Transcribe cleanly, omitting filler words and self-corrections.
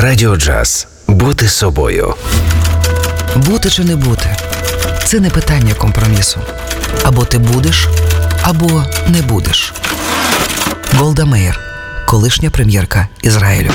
Радіо Джаз. Бути собою. Бути чи не бути – це не питання компромісу. Або ти будеш, або не будеш. Голда Меїр, колишня прем'єрка Ізраїлю.